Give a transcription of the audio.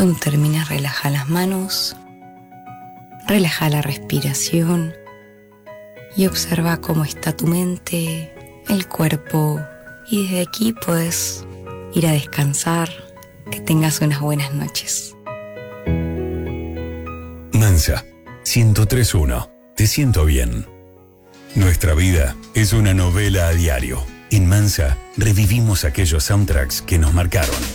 Cuando termines, relaja las manos, relaja la respiración y observa cómo está tu mente, el cuerpo, y desde aquí puedes ir a descansar. Que tengas unas buenas noches. Mansa, 103.1. Te siento bien. Nuestra vida es una novela a diario. En Mansa revivimos aquellos soundtracks que nos marcaron.